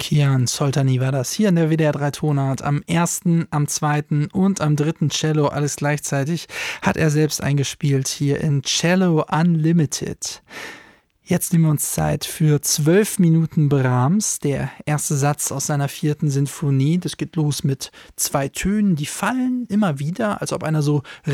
Kian Soltani war das hier in der WDR 3 Tonart. Am ersten, am zweiten und am dritten Cello, alles gleichzeitig, hat er selbst eingespielt hier in Cello Unlimited. Jetzt nehmen wir uns Zeit für 12 Minuten Brahms, der erste Satz aus seiner 4. Sinfonie. Das geht los mit 2 Tönen, die fallen immer wieder, als ob einer so